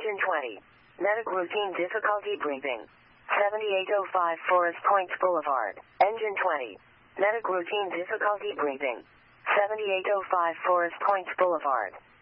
Engine 20. Medic routine difficulty breathing. 7805 Forest Points Boulevard. Engine 20. Medic routine difficulty breathing. 7805 Forest Points Boulevard.